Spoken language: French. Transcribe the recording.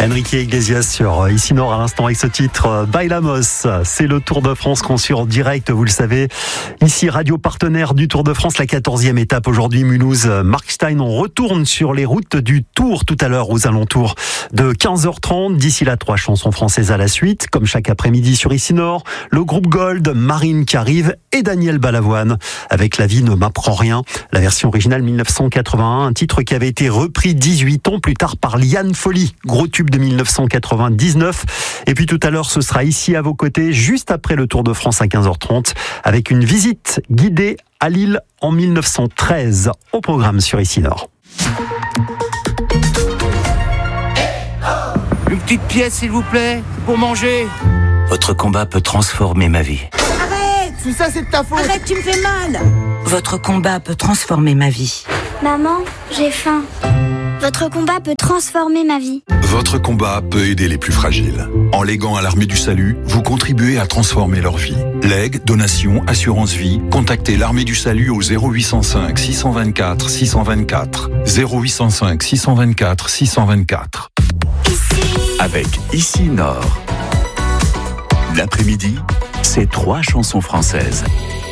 Enrique Iglesias sur Ici Nord à l'instant avec ce titre Bailamos. C'est le Tour de France qu'on suit en direct, vous le savez. Ici, radio partenaire du Tour de France, la 14e étape aujourd'hui, Mulhouse-Markstein. On retourne sur les routes du Tour tout à l'heure aux alentours de 15h30. D'ici là, 3 chansons françaises à la suite. Comme chaque après-midi sur Ici Nord, le groupe Gold, Marine qui arrive et Daniel Balavoine avec La vie ne m'apprend rien. La version originale 1981, un titre qui avait été repris 18 ans plus tard par Liane Folly. Gros tube de 1999. Et puis tout à l'heure, ce sera ici à vos côtés, juste après le Tour de France à 15h30, avec une visite guidée à Lille en 1913. Au programme sur Ici Nord. Une petite pièce, s'il vous plaît, pour manger. Votre combat peut transformer ma vie. Arrête! Tout ça, c'est de ta faute. Arrête, tu me fais mal. Votre combat peut transformer ma vie. Maman, j'ai faim. Votre combat peut transformer ma vie. Votre combat peut aider les plus fragiles. En léguant à l'Armée du Salut, vous contribuez à transformer leur vie. Legs, donations, assurance vie, contactez l'Armée du Salut au 0805 624 624. 0805 624 624. Avec Ici Nord. L'après-midi, c'est 3 chansons françaises.